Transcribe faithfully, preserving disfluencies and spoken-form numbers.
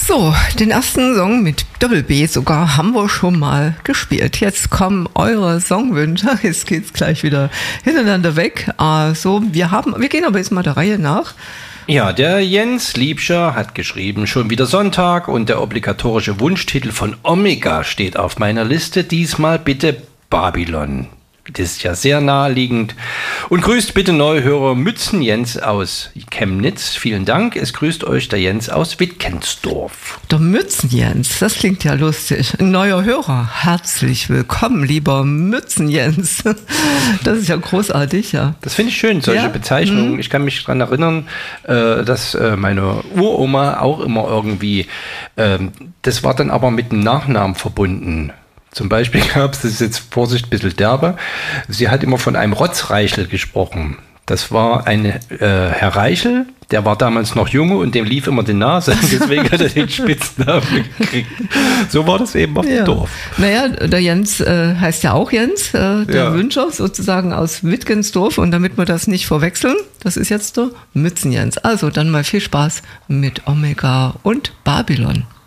So, den ersten Song mit Doppel-B sogar haben wir schon mal gespielt. Jetzt kommen eure Songwünsche. Jetzt geht's gleich wieder hintereinander weg. Also, wir haben, wir gehen aber jetzt mal der Reihe nach. Ja, der Jens Liebscher hat geschrieben, schon wieder Sonntag und der obligatorische Wunschtitel von Omega steht auf meiner Liste. Diesmal bitte Babylon. Das ist ja sehr naheliegend. Und grüßt bitte Neuhörer Mützen Jens aus Chemnitz. Vielen Dank. Es grüßt euch der Jens aus Wittkensdorf. Der Mützen Jens, das klingt ja lustig. Ein neuer Hörer. Herzlich willkommen, lieber Mützen Jens. Das ist ja großartig, ja. Das finde ich schön, solche ja? Bezeichnungen. Mhm. Ich kann mich daran erinnern, dass meine Uroma auch immer irgendwie, das war dann aber mit dem Nachnamen verbunden. Zum Beispiel gab es, das ist jetzt Vorsicht, ein bisschen derbe, sie hat immer von einem Rotzreichel gesprochen. Das war ein äh, Herr Reichel, der war damals noch Junge und dem lief immer die Nase. Deswegen hat er den Spitznamen gekriegt. So war das eben auf ja. dem Dorf. Naja, der Jens äh, heißt ja auch Jens, äh, der ja. Wünscher sozusagen aus Wittgensdorf. Und damit wir das nicht verwechseln, das ist jetzt der Mützen Jens. Also dann mal viel Spaß mit Omega und Babylon.